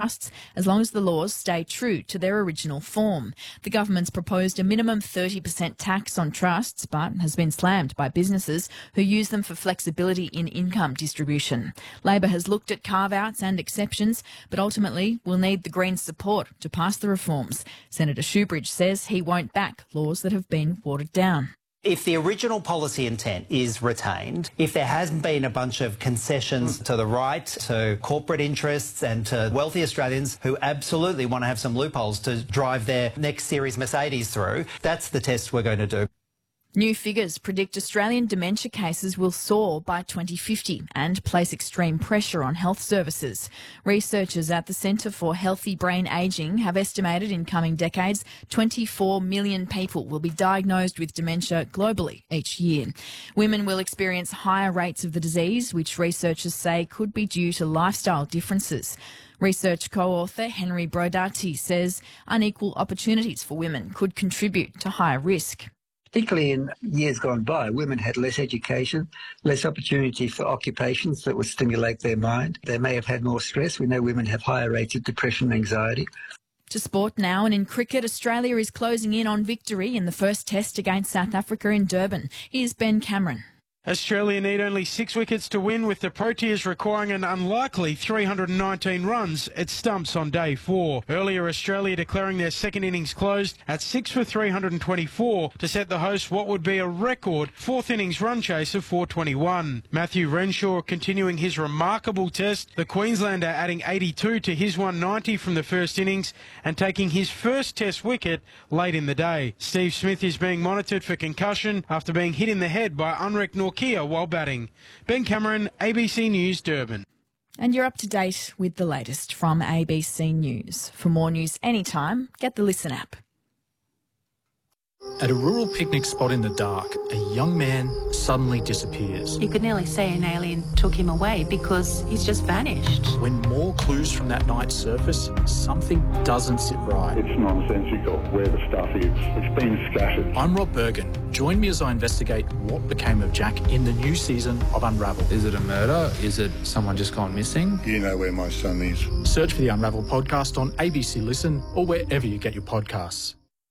trusts as long as the laws stay true to their original form. The government's proposed a minimum 30% tax on trusts, but has been slammed by businesses who use them for flexibility in income distribution. Labor has looked at carve-outs and exceptions, but ultimately will need the Greens' support to pass the reforms. Senator Shoebridge says he won't back laws that have been watered down. If the original policy intent is retained, if there hasn't been a bunch of concessions to the right, to corporate interests and to wealthy Australians who absolutely want to have some loopholes to drive their next series Mercedes through, that's the test we're going to do. New figures predict Australian dementia cases will soar by 2050 and place extreme pressure on health services. Researchers at the Centre for Healthy Brain Ageing have estimated in coming decades 24 million people will be diagnosed with dementia globally each year. Women will experience higher rates of the disease, which researchers say could be due to lifestyle differences. Research co-author Henry Brodati says unequal opportunities for women could contribute to higher risk. Particularly in years gone by, women had less education, less opportunity for occupations that would stimulate their mind. They may have had more stress. We know women have higher rates of depression and anxiety. To sport now, and in cricket, Australia is closing in on victory in the first test against South Africa in Durban. Here's Ben Cameron. Australia need only 6 wickets to win, with the Proteas requiring an unlikely 319 runs at stumps on day 4. Earlier, Australia declaring their second innings closed at 6 for 324 to set the hosts what would be a record fourth innings run chase of 421. Matthew Renshaw continuing his remarkable test, the Queenslander adding 82 to his 190 from the first innings and taking his first test wicket late in the day. Steve Smith is being monitored for concussion after being hit in the head by Unrek Norkia while batting. Ben Cameron, ABC News, Durban. And you're up to date with the latest from ABC News. For more news anytime, get the Listen app. At a rural picnic spot in the dark, a young man suddenly disappears. You could nearly say an alien took him away because he's just vanished. When more clues from that night surface, something doesn't sit right. It's nonsensical where the stuff is. It's been scattered. I'm Rob Bergen. Join me as I investigate what became of Jack in the new season of Unravel. Is it a murder? Is it someone just gone missing? You know where my son is. Search for the Unravel podcast on ABC Listen or wherever you get your podcasts.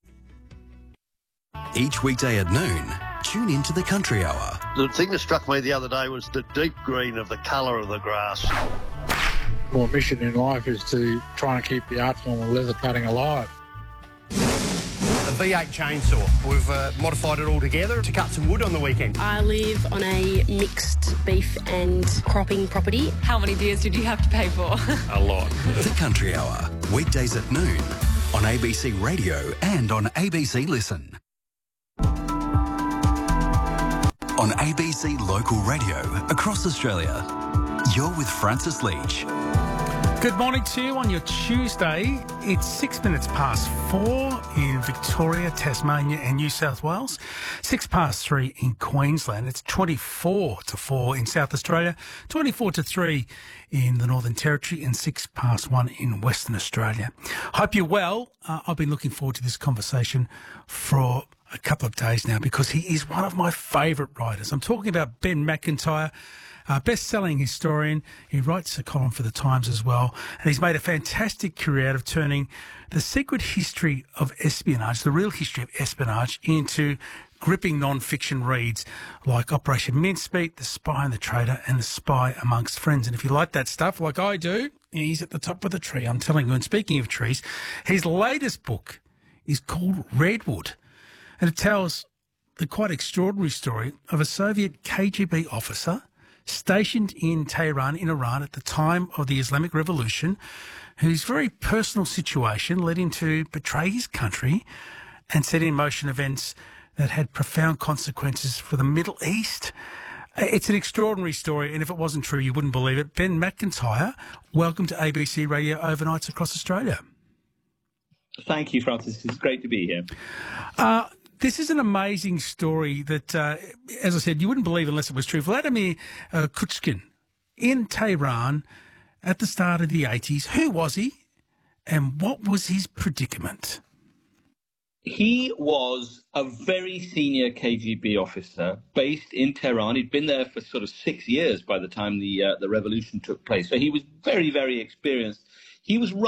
Each weekday at noon, tune into the Country Hour. The thing that struck me the other day was the deep green of the colour of the grass. My mission in life is to try and keep the art form of leather cutting alive. A V8 chainsaw. We've modified it all together to cut some wood on the weekend. I live on a mixed beef and cropping property. How many beers did you have to pay for? A lot. The Country Hour, weekdays at noon on ABC Radio and on ABC Listen. On ABC Local Radio across Australia, you're with Francis Leach. Good morning to you on your Tuesday. It's 6 minutes past 4 in Victoria, Tasmania and New South Wales. 6 past 3 in Queensland. It's 24 to 4 in South Australia, 24 to 3 in the Northern Territory and 6 past 1 in Western Australia. Hope you're well. I've been looking forward to this conversation for a couple of days now because he is one of my favourite writers. I'm talking about Ben McIntyre, best-selling historian. He writes a column for The Times as well, and he's made a fantastic career out of turning the secret history of espionage, the real history of espionage, into gripping non-fiction reads like Operation Mincemeat, The Spy and the Traitor, and The Spy Amongst Friends. And if you like that stuff, like I do, he's at the top of the tree, I'm telling you. And speaking of trees, his latest book is called Redwood, and it tells the quite extraordinary story of a Soviet KGB officer stationed in Tehran in Iran at the time of the Islamic Revolution, whose very personal situation led him to betray his country and set in motion events that had profound consequences for the Middle East. It's an extraordinary story, and if it wasn't true, you wouldn't believe it. Ben McIntyre, welcome to ABC Radio Overnights across Australia. Thank you, Francis. It's great to be here. This is an amazing story that, as I said, you wouldn't believe unless it was true. Vladimir Kuchkin in Tehran at the start of the 80s. Who was he and what was his predicament? He was a very senior KGB officer based in Tehran. He'd been there for sort of 6 years by the time the revolution took place. So he was very, very experienced. He was